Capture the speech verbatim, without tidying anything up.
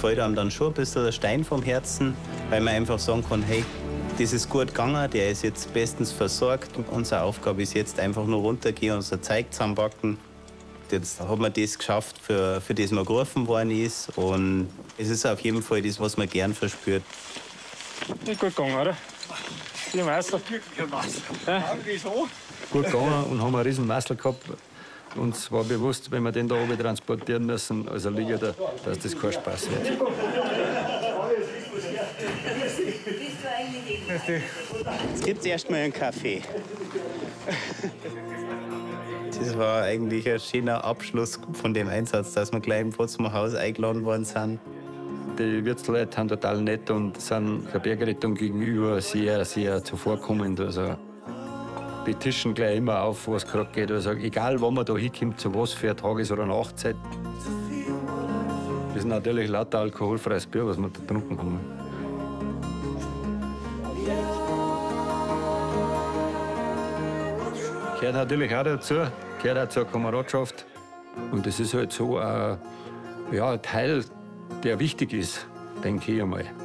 fällt einem dann schon ein bisschen der Stein vom Herzen, weil man einfach sagen kann, hey, das ist gut gegangen, der ist jetzt bestens versorgt. Unsere Aufgabe ist jetzt einfach nur runtergehen, unser Zeug zusammenpacken. Jetzt hat man das geschafft, für, für das man gerufen worden ist. Und es ist auf jeden Fall das, was man gern verspürt. Ist gut gegangen, oder? Vier Meister. Ja. Gut gegangen und haben einen riesen Meister gehabt. Uns war bewusst, wenn wir den da oben transportieren müssen, also liegt da, dass das kein Spaß wird. Jetzt gibt es erstmal einen Kaffee. Das war eigentlich ein schöner Abschluss von dem Einsatz, dass wir gleich im Potsdamer Haus eingeladen worden sind. Die Wirtsleute sind total nett und sind der Bergrettung gegenüber sehr, sehr zuvorkommend. Also betischen gleich immer auf, was gerade geht. Also egal, wann man da hinkommt, zu was für Tages- oder Nachtzeit. Das ist natürlich lauter alkoholfreies Bier, was wir da getrunken haben. Gehört natürlich auch dazu, gehört auch zur Kameradschaft. Und das ist halt so ein, ja, ein Teil, der wichtig ist, denke ich einmal.